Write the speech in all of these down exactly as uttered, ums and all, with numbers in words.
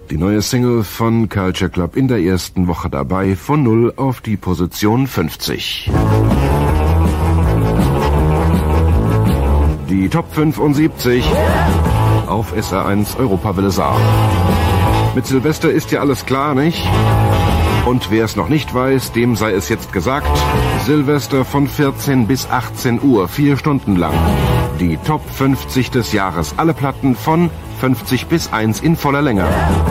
Die neue Single von Culture Club in der ersten Woche dabei, von null auf die Position fünfzig. Die Top fünfundsiebzig auf S R eins Europawelle Saar. Mit Silvester ist ja alles klar, nicht? Und wer es noch nicht weiß, dem sei es jetzt gesagt, Silvester von vierzehn bis achtzehn Uhr, vier Stunden lang. Die Top fünfzig des Jahres, alle Platten von fünfzig bis eins in voller Länge.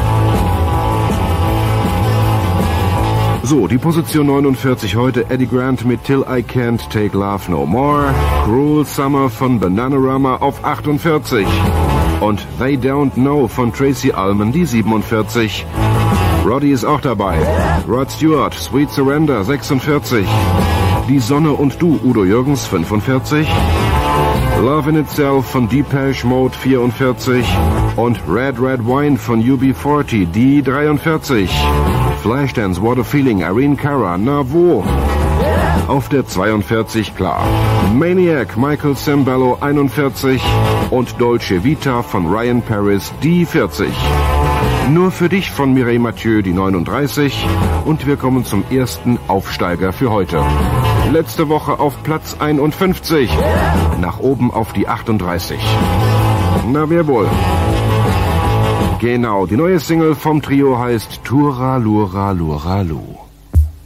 So, die Position neunundvierzig heute, Eddie Grant mit Till I Can't Take Love No More, Cruel Summer von Bananarama auf achtundvierzig und They Don't Know von Tracy Ullman, die siebenundvierzig. Roddy ist auch dabei, Rod Stewart, Sweet Surrender, sechsundvierzig. Die Sonne und du, Udo Jürgens, fünfundvierzig. Love in Itself von Depeche Mode, vierundvierzig. Und Red Red Wine von U B vierzig, die dreiundvierzig. Flashdance, What a Feeling, Irene Cara, na wo? Auf der zweiundvierzig, klar. Maniac, Michael Sembello, einundvierzig. Und Dolce Vita von Ryan Paris, die vierzig. Nur für dich von Mireille Mathieu, die neununddreißig. Und wir kommen zum ersten Aufsteiger für heute. Letzte Woche auf Platz einundfünfzig. Nach oben auf die achtunddreißig. Na, wer wohl? Genau, die neue Single vom Trio heißt Tura Lura Lura Lu.